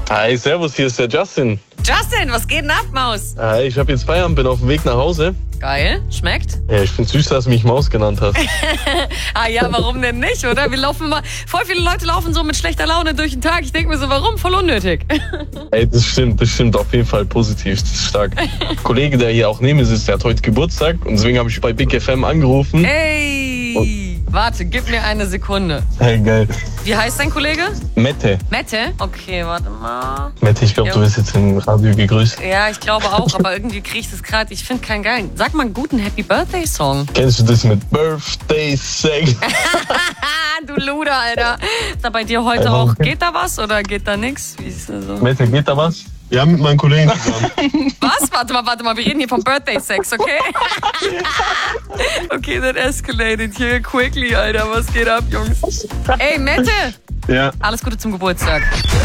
Hi, servus, hier ist der Justin. Justin, was geht denn ab, Maus? Hi, ich habe jetzt Feierabend, bin auf dem Weg nach Hause. Geil, schmeckt? Ja, ich find's süß, dass du mich Maus genannt hast. Ah ja, warum denn nicht, oder? Wir laufen mal, voll viele Leute laufen so mit schlechter Laune durch den Tag. Ich denke mir so, warum? Voll unnötig. Ey, das stimmt auf jeden Fall positiv, das ist stark. Ein Kollege, der hier auch neben mir sitzt, der hat heute Geburtstag und deswegen habe ich bei Big FM angerufen. Ey, warte, gib mir eine Sekunde. Hey, geil. Wie heißt dein Kollege? Mette. Mette? Okay, warte mal. Mette, ich glaube, Ja. du wirst jetzt im Radio gegrüßt. Ja, ich glaube auch, aber irgendwie kriege ich das gerade. Ich finde keinen geilen. Sag mal einen guten Happy Birthday Song. Kennst du das mit Birthday Sex? Du Luder, Alter. Ist da bei dir heute auch, geht da was oder geht da nix? Wie ist das so? Mette, geht da was? Ja, mit meinen Kollegen zusammen. Was? Warte mal, wir reden hier vom Birthday Sex, okay? Okay, that escalated here quickly, Alter. Was geht ab, Jungs? Ey, Mette! Ja. Alles Gute zum Geburtstag.